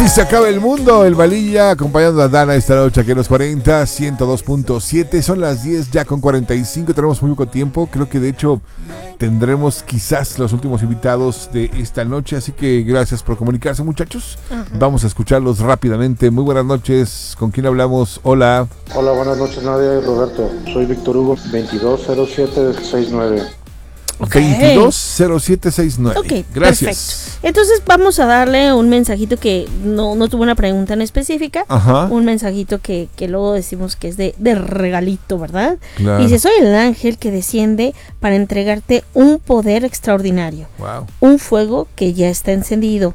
Así se acaba el mundo. El Valilla acompañando a Dana esta noche aquí en los 40, 102.7. Son las 10 ya con 45. Tenemos muy poco tiempo. Creo que de hecho tendremos quizás los últimos invitados de esta noche. Así que gracias por comunicarse, muchachos. Vamos a escucharlos rápidamente. Muy buenas noches. ¿Con quién hablamos? Hola. Hola, buenas noches, Nadia y Roberto. Soy Víctor Hugo, 220769. Okay. 220769. Ok, gracias. Perfecto. Entonces vamos a darle un mensajito que no tuvo una pregunta en específica. Ajá. Un mensajito que luego decimos que es de regalito, ¿verdad? Claro. Dice, soy el ángel que desciende para entregarte un poder extraordinario. Wow. Un fuego que ya está encendido.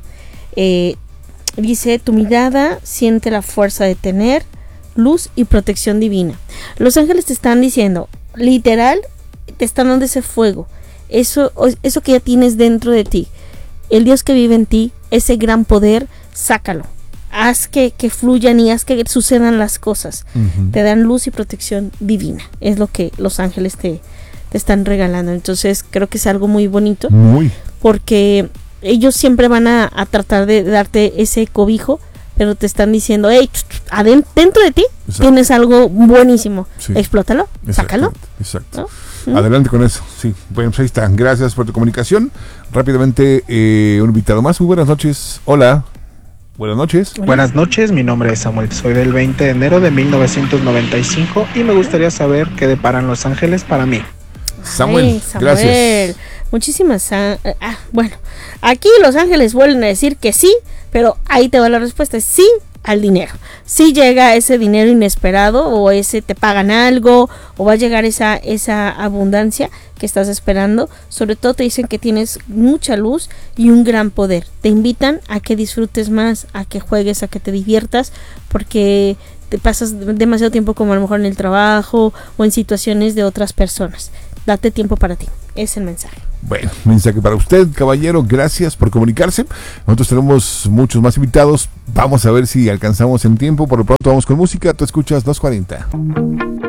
Dice, tu mirada siente la fuerza de tener luz y protección divina. Los ángeles te están diciendo, literal, te están dando ese fuego. Eso que ya tienes dentro de ti, el Dios que vive en ti, ese gran poder, sácalo, haz que fluyan y haz que sucedan las cosas. Te dan luz y protección divina, es lo que los ángeles te están regalando. Entonces creo que es algo muy bonito, porque ellos siempre van a tratar de darte ese cobijo, pero te están diciendo, hey, dentro de ti tienes algo buenísimo, explótalo, sácalo. Exacto. ¿No? Adelante con eso, sí. Bueno, pues ahí está. Gracias por tu comunicación. Rápidamente, un invitado más. Muy buenas noches. Hola. Buenas noches. Buenas noches, mi nombre es Samuel. Soy del 20 de enero de 1995 y me gustaría saber qué deparan los ángeles para mí. Samuel, gracias. Muchísimas. Bueno, aquí los ángeles vuelven a decir que sí, pero ahí te va la respuesta. Sí al dinero. Si llega ese dinero inesperado, o ese te pagan algo, o va a llegar esa abundancia que estás esperando. Sobre todo te dicen que tienes mucha luz y un gran poder. Te invitan a que disfrutes más, a que juegues, a que te diviertas, porque te pasas demasiado tiempo como a lo mejor en el trabajo o en situaciones de otras personas. Date tiempo para ti. Es el mensaje. Bueno, mensaje para usted, caballero. Gracias por comunicarse. Nosotros tenemos muchos más invitados. Vamos a ver si alcanzamos en tiempo. Por lo pronto vamos con música. Tú escuchas 240.